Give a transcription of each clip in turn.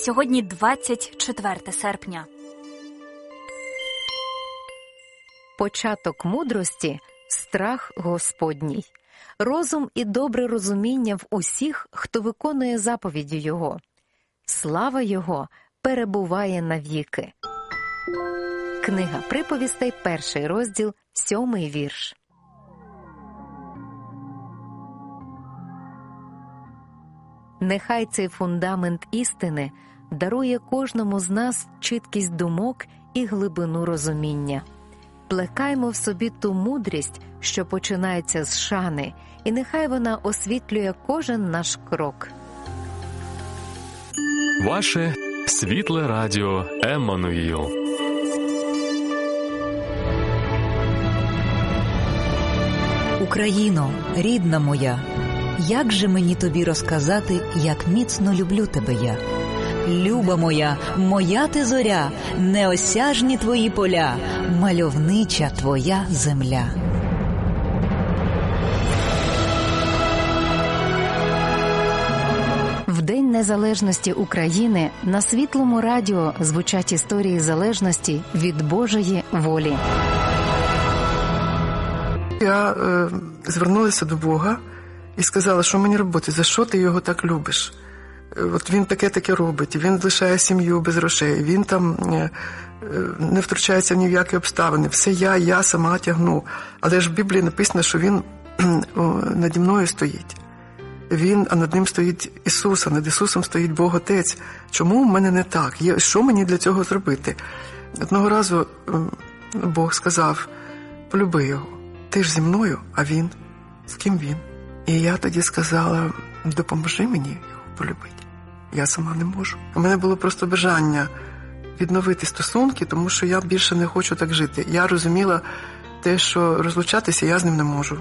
Сьогодні 24 серпня. Початок мудрості – страх Господній. Розум і добре розуміння в усіх, хто виконує заповіді Його. Слава Його перебуває навіки. Книга приповістей, 1 розділ, 7 вірш. Нехай цей фундамент істини дарує кожному з нас чіткість думок і глибину розуміння. Плекаймо в собі ту мудрість, що починається з шани, і нехай вона освітлює кожен наш крок. Ваше світле радіо Еммануїл. Україно, рідна моя, як же мені тобі розказати, як міцно люблю тебе я? Люба моя, моя ти зоря, неосяжні твої поля, мальовнича твоя земля. В День Незалежності України на Світлому радіо звучать історії залежності від Божої волі. Я звернулася до Бога і сказала, що мені робити, за що ти його так любиш? От він таке робить, він лишає сім'ю без грошей, він там не втручається ні в які обставини, все я сама тягну. Але ж в Біблії написано, що він наді мною стоїть. А над ним стоїть Ісус, а над Ісусом стоїть Бог Отець. Чому в мене не так? Що мені для цього зробити? Одного разу Бог сказав, полюби його. Ти ж зі мною, а він? З ким він? І я тоді сказала, допоможи мені його полюбити. Я сама не можу. У мене було просто бажання відновити стосунки, тому що я більше не хочу так жити. Я розуміла те, що розлучатися я з ним не можу.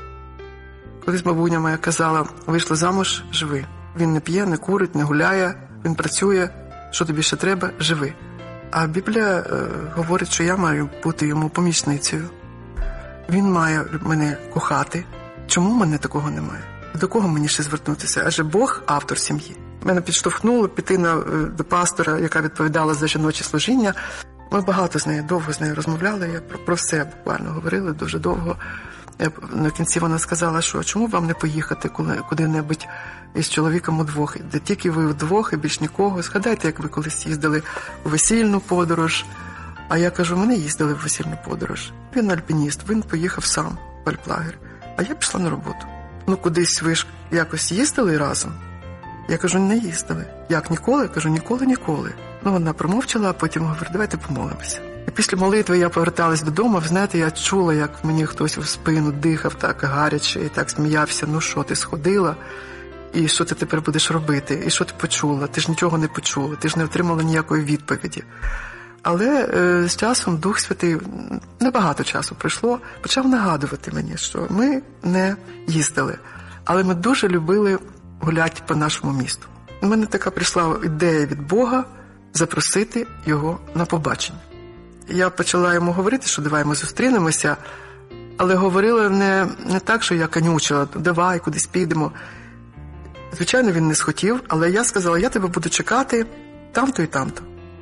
Колись бабуня моя казала, вийшла замуж, живи. Він не п'є, не курить, не гуляє, він працює. Що тобі ще треба? Живи. А Біблія говорить, що я маю бути йому помічницею. Він має мене кохати. Чому в мене такого немає? До кого мені ще звернутися? Адже Бог – автор сім'ї. Мене підштовхнуло піти до пастора, яка відповідала за жіноче служіння. Ми багато з нею, довго з нею розмовляли, я про все буквально говорили дуже довго. На кінці вона сказала, що чому вам не поїхати куди-небудь із чоловіком удвох, де тільки ви вдвох і більш нікого. Згадайте, як ви колись їздили у весільну подорож. А я кажу, ми не їздили в весільну подорож. Він альпініст, він поїхав сам в альплагер. А я пішла на роботу. Кудись ви ж якось їздили разом? Я кажу, не їздили. Як, ніколи? Я кажу, ніколи. Вона промовчала, а потім говорить, давайте помолимося. І після молитви я поверталась додому, ви знаєте, я чула, як мені хтось в спину дихав так гаряче і так сміявся. Що, ти сходила? І що ти тепер будеш робити? І що ти почула? Ти ж нічого не почула, ти ж не отримала ніякої відповіді. Але з часом Дух Святий, небагато часу пройшло, почав нагадувати мені, що ми не їздили. Але ми дуже любили гуляти по нашому місту. У мене така прийшла ідея від Бога запросити його на побачення. Я почала йому говорити, що давай ми зустрінемося, але говорила не так, що я канючила, давай, кудись підемо. Звичайно, він не схотів, але я сказала, я тебе буду чекати там-то і там-то.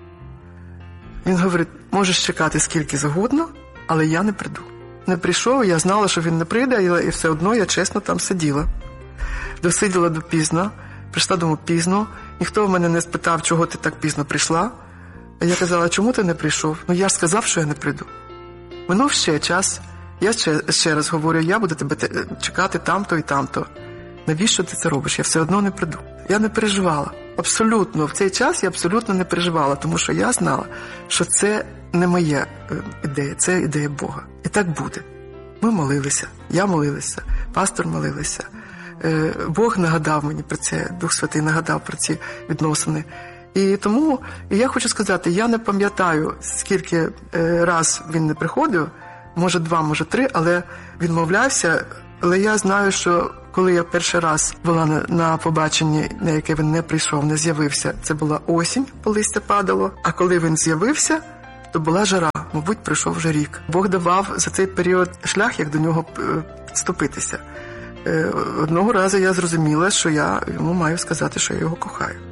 Він говорить, можеш чекати скільки завгодно, але я не прийду. Не прийшов, я знала, що він не прийде, і все одно я чесно там сиділа. Досиділа до пізно, прийшла дому пізно, ніхто в мене не спитав, чого ти так пізно прийшла. А я казала, чому ти не прийшов? Я ж сказав, що я не прийду. Минув ще час, я ще раз говорю, я буду тебе чекати там-то і там-то. Навіщо ти це робиш? Я все одно не прийду. Я не переживала. Абсолютно, в цей час я абсолютно не переживала, тому що я знала, що це не моя ідея, це ідея Бога. І так буде. Ми молилися, я молилася, пастор молився. Бог нагадав мені про це, Дух Святий нагадав про ці відносини. І тому я хочу сказати, я не пам'ятаю, скільки раз він не приходив, може 2, може 3, але відмовлявся. Але я знаю, що коли я перший раз була на побаченні, на яке він не прийшов, не з'явився, це була осінь, коли листя падало. А коли він з'явився, то була жара, мабуть, пройшов вже рік. Бог давав за цей період шлях, як до нього підступитися. Одного разу я зрозуміла, що я йому маю сказати, що я його кохаю.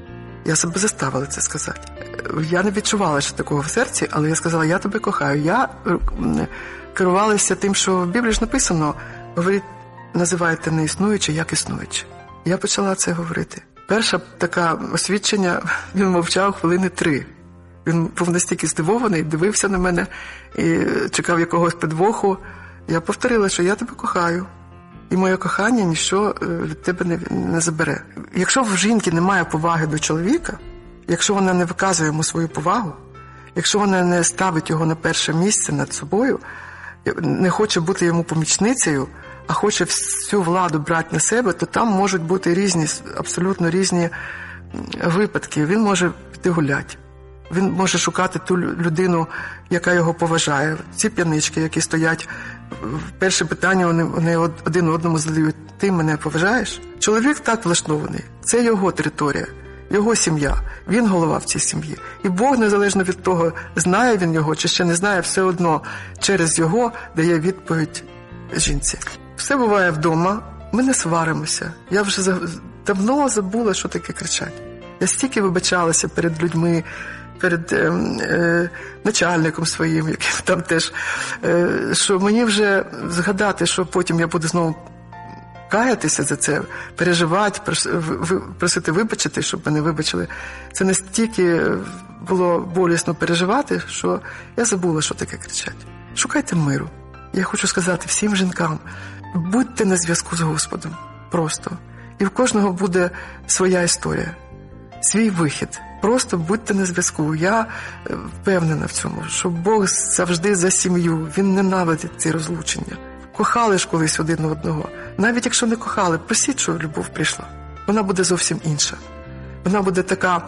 Я себе заставила це сказати. Я не відчувала ще такого в серці, але я сказала, я тебе кохаю. Я керувалася тим, що в Біблії ж написано, говорить, називайте неіснуюче, як існуюче. Я почала це говорити. Перше таке освідчення, він мовчав хвилини 3. Він був настільки здивований, дивився на мене і чекав якогось підвоху. Я повторила, що я тебе кохаю. І моє кохання ніщо від тебе не забере. Якщо в жінки немає поваги до чоловіка, якщо вона не виказує йому свою повагу, якщо вона не ставить його на перше місце над собою, не хоче бути йому помічницею, а хоче всю владу брати на себе, то там можуть бути різні, абсолютно різні випадки. Він може піти гуляти. Він може шукати ту людину, яка його поважає. Ці п'янички, які стоять, перше питання вони один одному задають: ти мене поважаєш? Чоловік так влаштований. Це його територія, його сім'я. Він голова в цій сім'ї. І Бог, незалежно від того, знає він його чи ще не знає, все одно через його дає відповідь жінці. Все буває вдома, ми не сваримося. Я вже давно забула, що таке кричать. Я стільки вибачалася перед людьми, перед начальником своїм, яким там теж, що мені вже згадати, що потім я буду знову каятися за це, переживати, просити вибачити, щоб мене вибачили. Це настільки було болісно переживати, що я забула, що таке кричать. Шукайте миру. Я хочу сказати всім жінкам, будьте на зв'язку з Господом. Просто. І в кожного буде своя історія, свій вихід. Просто будьте на зв'язку. Я впевнена в цьому, що Бог завжди за сім'ю. Він ненавидить ці розлучення. Кохали ж колись один одного. Навіть якщо не кохали, просіть, що любов прийшла. Вона буде зовсім інша. Вона буде така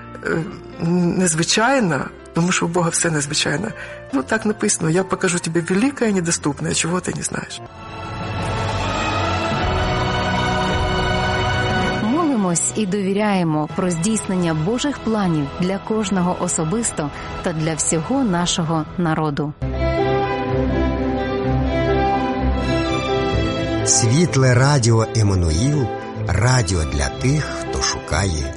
незвичайна, тому що у Бога все незвичайне. Ну, так написано: я покажу тобі велике і недоступне, чого ти не знаєш. Молимось і довіряємо про здійснення Божих планів для кожного особисто та для всього нашого народу. Світле радіо Еммануїл – радіо для тих, хто шукає